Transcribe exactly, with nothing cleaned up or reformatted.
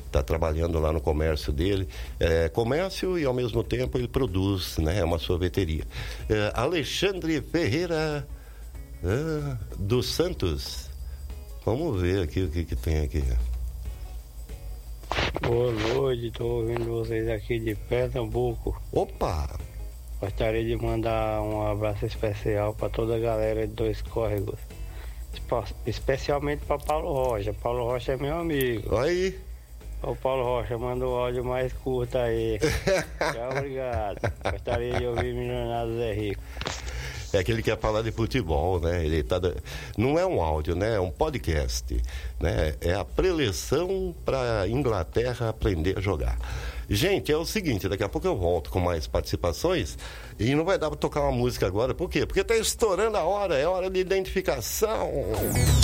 está trabalhando lá no comércio dele. É, comércio e, ao mesmo tempo, ele produz, né? É uma sorveteria. É, Alexandre Ferreira é, dos Santos. Vamos ver aqui o que, que tem aqui. Boa noite, estou ouvindo vocês aqui de Pernambuco. Opa! Gostaria de mandar um abraço especial para toda a galera de Dois Córregos. Especialmente para Paulo Rocha. Paulo Rocha é meu amigo. Aí. Ô Paulo Rocha, manda o áudio mais curto aí. Tchau, obrigado. Gostaria de ouvir Milionário Zé Rico. É que ele quer falar de futebol, né? Ele tá da... Não é um áudio, né? É um podcast, né? É a preleção para Inglaterra aprender a jogar. Gente, é o seguinte, daqui a pouco eu volto com mais participações e não vai dar para tocar uma música agora. Por quê? Porque tá estourando a hora, é hora de identificação.